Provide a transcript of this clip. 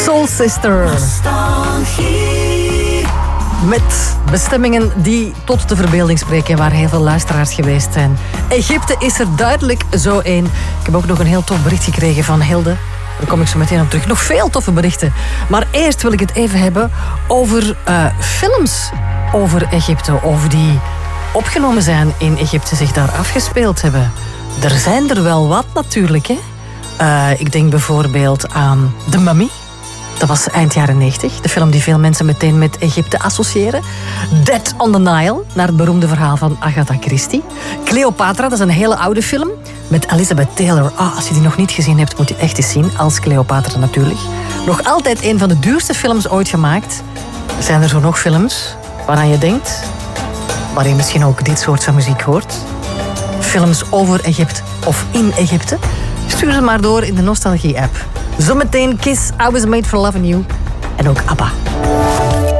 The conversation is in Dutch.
Soul Sister. Met bestemmingen die tot de verbeelding spreken, waar heel veel luisteraars geweest zijn. Egypte is er duidelijk zo één. Ik heb ook nog een heel tof bericht gekregen van Hilde. Daar kom ik zo meteen op terug. Nog veel toffe berichten. Maar eerst wil ik het even hebben over films over Egypte. Over die opgenomen zijn in Egypte, zich daar afgespeeld hebben. Er zijn er wel wat natuurlijk, hè. Ik denk bijvoorbeeld aan The Mummy. Dat was eind jaren 90. De film die veel mensen meteen met Egypte associëren. Dead on the Nile, naar het beroemde verhaal van Agatha Christie. Cleopatra, dat is een hele oude film. Met Elizabeth Taylor. Als je die nog niet gezien hebt, moet je echt eens zien. Als Cleopatra natuurlijk. Nog altijd een van de duurste films ooit gemaakt. Zijn er zo nog films waaraan je denkt, waar je misschien ook dit soort van muziek hoort? Films over Egypte of in Egypte? Stuur ze maar door in de Nostalgie-app. Zometeen Kiss, I Was Made for Loving You. En ook ABBA.